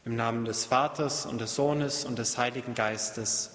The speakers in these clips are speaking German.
Im Namen des Vaters und des Sohnes und des Heiligen Geistes.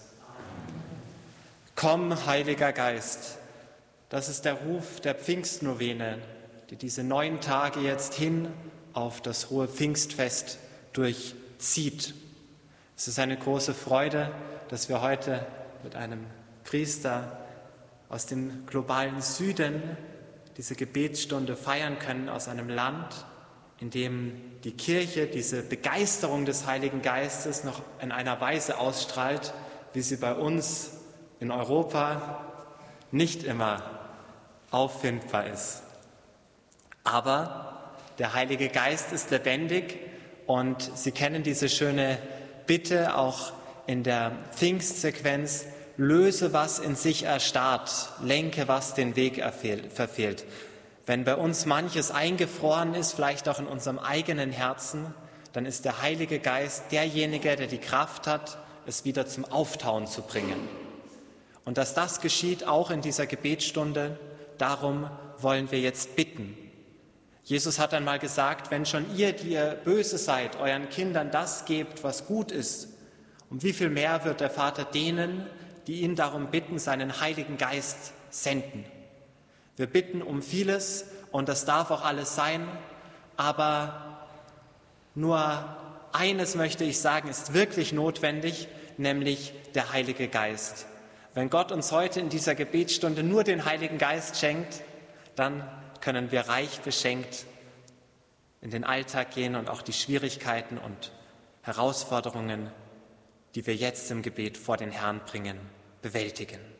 Komm, Heiliger Geist, das ist der Ruf der Pfingstnovene, die diese 9 Tage jetzt hin auf das hohe Pfingstfest durchzieht. Es ist eine große Freude, dass wir heute mit einem Priester aus dem globalen Süden diese Gebetsstunde feiern können, aus einem Land, in dem die Kirche diese Begeisterung des Heiligen Geistes noch in einer Weise ausstrahlt, wie sie bei uns in Europa nicht immer auffindbar ist. Aber der Heilige Geist ist lebendig und Sie kennen diese schöne Bitte auch in der Pfingstsequenz: löse, was in sich erstarrt, lenke, was den Weg verfehlt. Wenn bei uns manches eingefroren ist, vielleicht auch in unserem eigenen Herzen, dann ist der Heilige Geist derjenige, der die Kraft hat, es wieder zum Auftauen zu bringen. Und dass das geschieht auch in dieser Gebetsstunde, darum wollen wir jetzt bitten. Jesus hat einmal gesagt, wenn schon ihr, die ihr böse seid, euren Kindern das gebt, was gut ist, um wie viel mehr wird der Vater denen, die ihn darum bitten, seinen Heiligen Geist senden. Wir bitten um vieles und das darf auch alles sein, aber nur eines möchte ich sagen, ist wirklich notwendig, nämlich der Heilige Geist. Wenn Gott uns heute in dieser Gebetsstunde nur den Heiligen Geist schenkt, dann können wir reich beschenkt in den Alltag gehen und auch die Schwierigkeiten und Herausforderungen, die wir jetzt im Gebet vor den Herrn bringen, bewältigen.